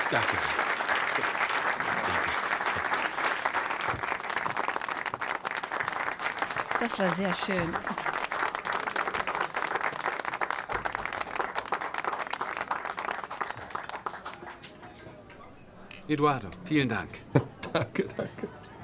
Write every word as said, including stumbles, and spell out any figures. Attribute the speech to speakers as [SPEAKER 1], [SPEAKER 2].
[SPEAKER 1] Danke.
[SPEAKER 2] Das war sehr schön.
[SPEAKER 1] Eduardo, vielen Dank.
[SPEAKER 3] Danke, danke.